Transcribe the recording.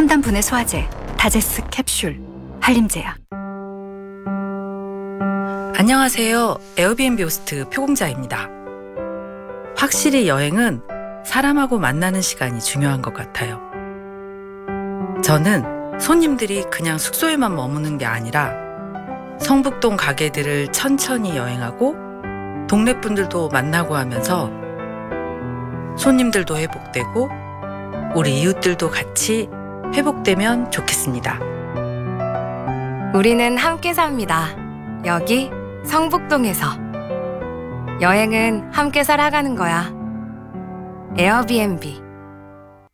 첨단 분해 소화제 다제스 캡슐 한림제약. 안녕하세요. 에어비앤비 호스트 표공자입니다. 확실히 여행은 사람하고 만나는 시간이 중요한 것 같아요. 저는 손님들이 그냥 숙소에만 머무는 게 아니라 성북동 가게들을 천천히 여행하고 동네 분들도 만나고 하면서 손님들도 회복되고 우리 이웃들도 같이 회복되면 좋겠습니다. 우리는 함께 삽니다. 여기 성북동에서. 여행은 함께 살아가는 거야. 에어비앤비.